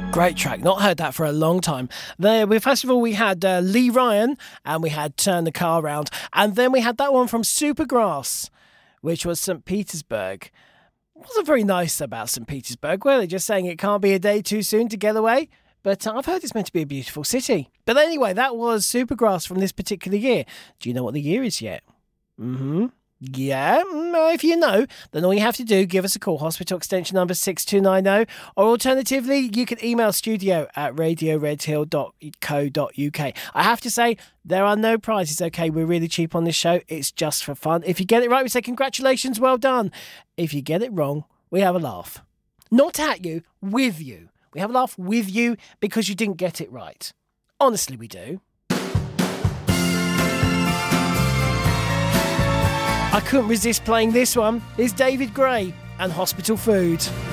Great track. Not heard that for a long time. First of all, we had Lee Ryan and we had Turn the Car Round. And then we had that one from Supergrass, which was St. Petersburg. Wasn't very nice about St. Petersburg, were they? Just saying it can't be a day too soon to get away. But I've heard it's meant to be a beautiful city. But anyway, that was Supergrass from this particular year. Do you know what the year is yet? Yeah, if you know, then all you have to do, give us a call, hospital extension number 6290, or alternatively, you can email studio@radioredhill.co.uk. I have to say, there are no prizes, okay? We're really cheap on this show. It's just for fun. If you get it right, we say congratulations, well done. If you get it wrong, we have a laugh. Not at you, with you. We have a laugh with you because you didn't get it right. Honestly, we do. I couldn't resist playing this one. It's David Gray and Hospital Food.